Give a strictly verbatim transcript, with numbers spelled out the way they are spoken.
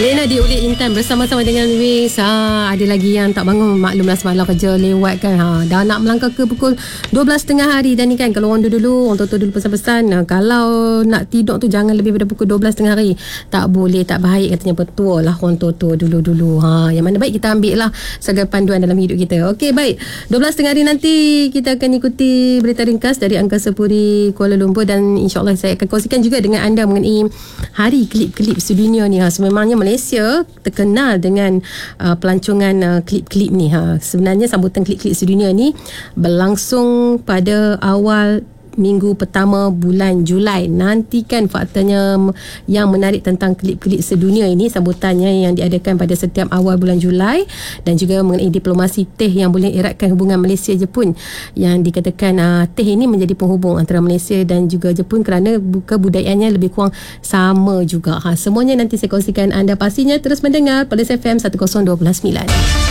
Lena di Ulit Intan bersama-sama dengan Wiz. Ha, ada lagi yang tak bangun, maklumlah semalam kerja lewat kan. Ha, dah nak melangkah ke pukul dua belas tiga puluh hari dah ni kan. Kalau orang dulu-dulu, orang tua-tua dulu pesan-pesan, ha, kalau nak tidur tu jangan lebih daripada pukul dua belas tiga puluh hari. Tak boleh, tak baik katanya. Betul lah orang tua-tua dulu-dulu. Ha, yang mana baik kita ambil lah sebagai panduan dalam hidup kita. Okey, baik. dua belas tiga puluh hari nanti kita akan ikuti berita ringkas dari Angkasa Puri Kuala Lumpur, dan insyaAllah saya akan kongsikan juga dengan anda mengenai Hari Klip-Klip Sedunia ni. Ha, sememangnya Malaysia terkenal dengan uh, pelancongan uh, klip-klip ni. Ha. Sebenarnya sambutan klip-klip sedunia ni berlangsung pada awal minggu pertama bulan Julai. Nantikan faktanya yang menarik tentang klip-klip sedunia ini, sambutannya yang diadakan pada setiap awal bulan Julai, dan juga mengenai diplomasi teh yang boleh eratkan hubungan Malaysia-Jepun, yang dikatakan uh, teh ini menjadi penghubung antara Malaysia dan juga Jepun kerana kebudayaannya lebih kurang sama juga. Ha, semuanya nanti saya kongsikan anda, pastinya terus mendengar Perlis F M seratus dua belas sembilan.